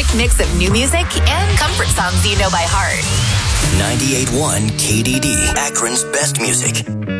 perfect mix of new music and comfort songs you know by heart. 98.1 KDD, Akron's best music.